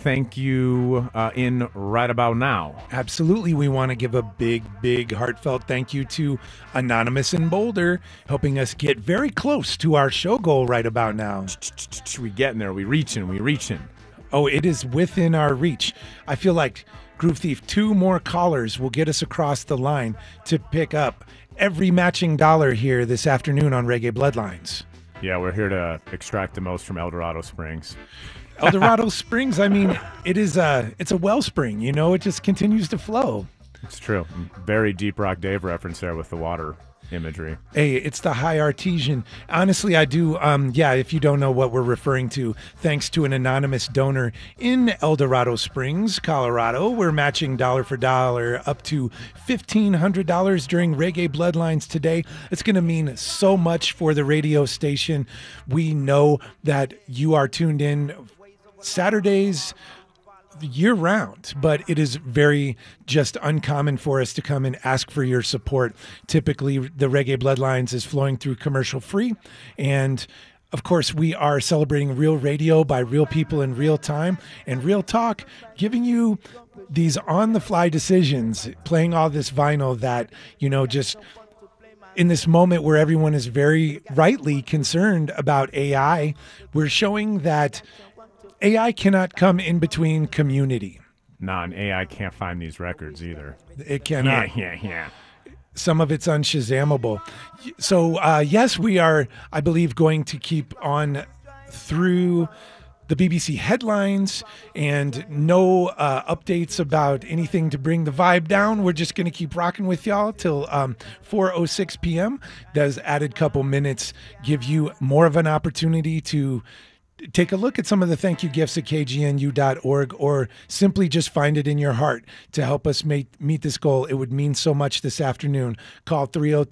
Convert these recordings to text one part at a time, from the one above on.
thank you in right about now. Absolutely. We want to give a big, heartfelt thank you to Anonymous in Boulder, helping us get very close to our show goal right about now. We getting there. We reaching. Oh, it is within our reach. I feel like Groove Thief, 2 more callers will get us across the line to pick up every matching dollar here this afternoon on Reggae Bloodlines. Yeah, we're here to extract the most from El Dorado Springs. El Dorado Springs, I mean, it's a wellspring, you know, it just continues to flow. It's true. Very deep Rock Dave reference there with the water imagery. Hey, it's the high artesian. Honestly, I do. If you don't know what we're referring to, thanks to an anonymous donor in El Dorado Springs, Colorado, we're matching dollar for dollar up to $1,500 during Reggae Bloodlines today. It's going to mean so much for the radio station. We know that you are tuned in Saturdays year round, but it is very just uncommon for us to come and ask for your support. Typically, the Reggae Bloodlines is flowing through commercial free. And of course, we are celebrating real radio by real people in real time and real talk, giving you these on the fly decisions, playing all this vinyl that, you know, just in this moment where everyone is very rightly concerned about AI, we're showing that AI cannot come in between community. Nah, and AI can't find these records either. It cannot. Yeah. Some of it's unshazammable. So, yes, we are, I believe, going to keep on through the BBC headlines and no updates about anything to bring the vibe down. We're just going to keep rocking with y'all till 4:06 p.m. Those added couple minutes give you more of an opportunity to take a look at some of the thank you gifts at kgnu.org, or simply just find it in your heart to help us meet this goal. It would mean so much this afternoon. Call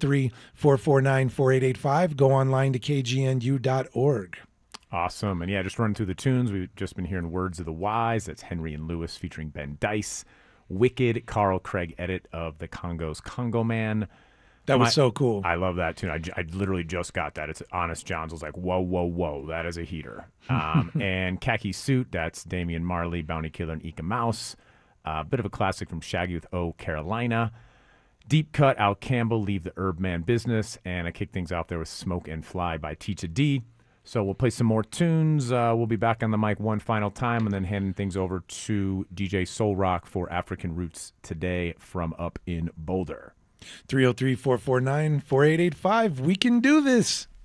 303-449-4885. Go online to kgnu.org. Awesome. And yeah, just running through the tunes. We've just been hearing Words of the Wise. That's Henry and Lewis featuring Ben Dice. Wicked, Carl Craig edit of the Congo's Congo Man. That was so cool. I love that tune. I literally just got that. It's Honest Johns was like, whoa. That is a heater. And Khaki Suit, that's Damian Marley, Bounty Killer, and Eka Mouse. Bit of a classic from Shaggy with Oh Carolina. Deep Cut, Al Campbell, Leave the Herb Man Business. And I kick things off there with Smoke and Fly by Teacha D. So we'll play some more tunes. We'll be back on the mic one final time and then handing things over to DJ Soul Rock for African Roots Today from up in Boulder. 303-449-4885. We can do this.